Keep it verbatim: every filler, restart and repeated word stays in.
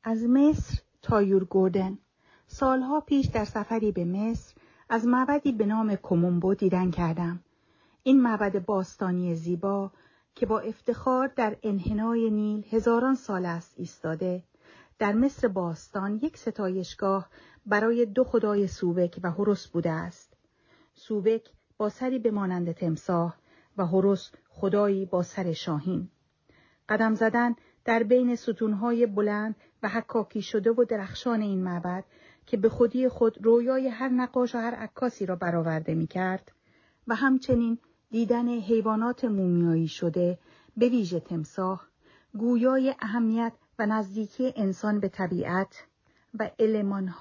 از مصر تا یورگردن. سالها پیش در سفری به مصر از معبدی به نام کومومبو دیدن کردم. این معبد باستانی زیبا که با افتخار در انحنای نیل هزاران سال است ایستاده، در مصر باستان یک ستایشگاه برای دو خدای سوبک و هوروس بوده است. سوبک با سری بمانند تمساح و هوروس خدایی با سر شاهین. قدم زدن در بین ستونهای بلند و حکاکی شده و درخشان این معبد که به خودی خود رویای هر نقاش و هر عکاسی را برآورده می‌کرد و همچنین دیدن حیوانات مومیایی شده به ویژه تمساح، گویای اهمیت و نزدیکی انسان به طبیعت و المان‌ها